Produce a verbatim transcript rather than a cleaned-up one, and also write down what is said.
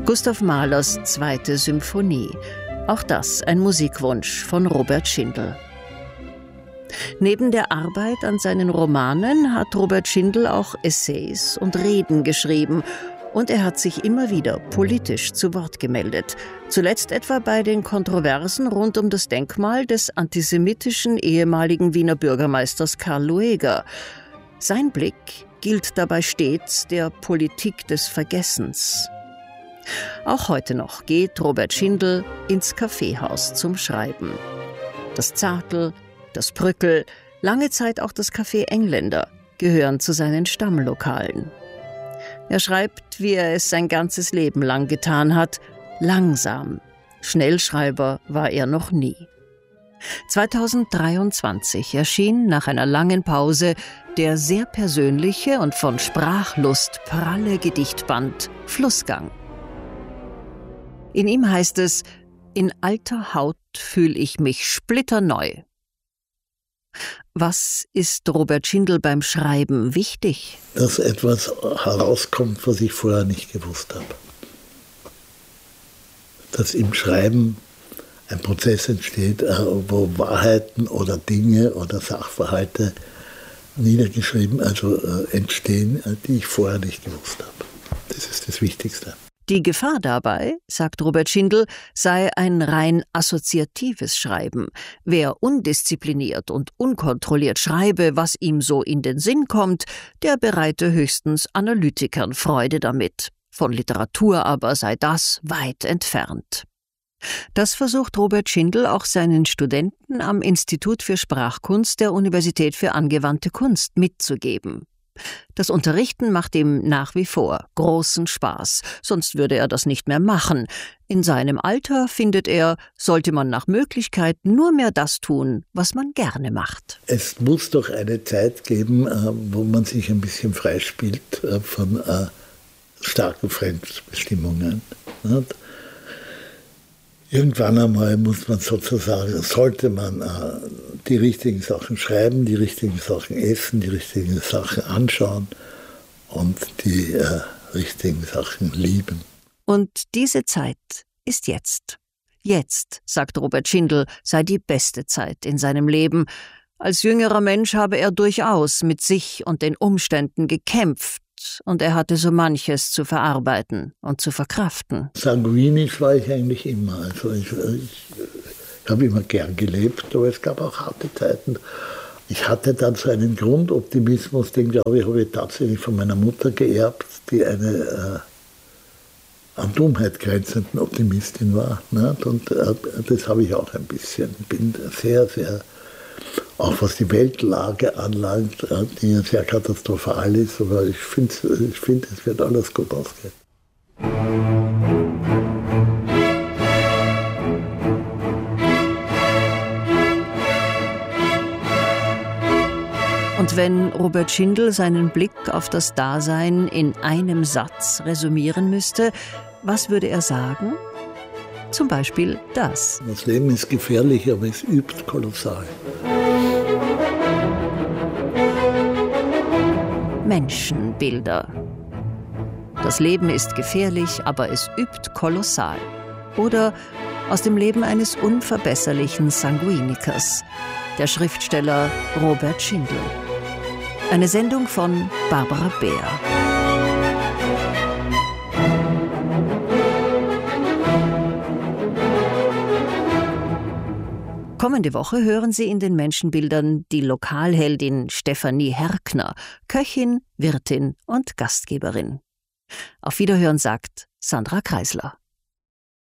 Gustav Mahlers zweite Symphonie. Auch das ein Musikwunsch von Robert Schindel. Neben der Arbeit an seinen Romanen hat Robert Schindel auch Essays und Reden geschrieben. Und er hat sich immer wieder politisch zu Wort gemeldet. Zuletzt etwa bei den Kontroversen rund um das Denkmal des antisemitischen ehemaligen Wiener Bürgermeisters Karl Lueger. Sein Blick gilt dabei stets der Politik des Vergessens. Auch heute noch geht Robert Schindel ins Kaffeehaus zum Schreiben. Das Zartl, das Brückel, lange Zeit auch das Café Engländer gehören zu seinen Stammlokalen. Er schreibt, wie er es sein ganzes Leben lang getan hat, langsam. Schnellschreiber war er noch nie. zweitausenddreiundzwanzig erschien nach einer langen Pause der sehr persönliche und von Sprachlust pralle Gedichtband Flussgang. In ihm heißt es: In alter Haut fühl ich mich splitterneu. Was ist Robert Schindel beim Schreiben wichtig? Dass etwas herauskommt, was ich vorher nicht gewusst habe. Dass im Schreiben ein Prozess entsteht, wo Wahrheiten oder Dinge oder Sachverhalte niedergeschrieben, also entstehen, die ich vorher nicht gewusst habe. Das ist das Wichtigste. Die Gefahr dabei, sagt Robert Schindel, sei ein rein assoziatives Schreiben. Wer undiszipliniert und unkontrolliert schreibe, was ihm so in den Sinn kommt, der bereite höchstens Analytikern Freude damit. Von Literatur aber sei das weit entfernt. Das versucht Robert Schindel auch seinen Studenten am Institut für Sprachkunst der Universität für angewandte Kunst mitzugeben. Das Unterrichten macht ihm nach wie vor großen Spaß, sonst würde er das nicht mehr machen. In seinem Alter, findet er, sollte man nach Möglichkeit nur mehr das tun, was man gerne macht. Es muss doch eine Zeit geben, wo man sich ein bisschen freispielt von starken Fremdbestimmungen. Irgendwann einmal muss man sozusagen, sollte man äh, die richtigen Sachen schreiben, die richtigen Sachen essen, die richtigen Sachen anschauen und die äh, richtigen Sachen lieben. Und diese Zeit ist jetzt. Jetzt, sagt Robert Schindel, sei die beste Zeit in seinem Leben. Als jüngerer Mensch habe er durchaus mit sich und den Umständen gekämpft. Und er hatte so manches zu verarbeiten und zu verkraften. Sanguinisch war ich eigentlich immer. Also ich, ich, ich habe immer gern gelebt, aber es gab auch harte Zeiten. Ich hatte dann so einen Grundoptimismus, den, glaube ich, habe ich tatsächlich von meiner Mutter geerbt, die eine äh, an Dummheit grenzenden Optimistin war. Ne? Und äh, das habe ich auch ein bisschen. Ich bin sehr, sehr... Auch was die Weltlage anlangt, die ja sehr katastrophal ist, aber ich finde, ich find, es wird alles gut ausgehen. Und wenn Robert Schindel seinen Blick auf das Dasein in einem Satz resümieren müsste, was würde er sagen? Zum Beispiel das. Das Leben ist gefährlich, aber es übt kolossal. Menschenbilder. Das Leben ist gefährlich, aber es übt kolossal. Oder aus dem Leben eines unverbesserlichen Sanguinikers, der Schriftsteller Robert Schindel. Eine Sendung von Barbara Beer. Kommende Woche hören Sie in den Menschenbildern die Lokalheldin Stefanie Herkner, Köchin, Wirtin und Gastgeberin. Auf Wiederhören sagt Sandra Kreisler.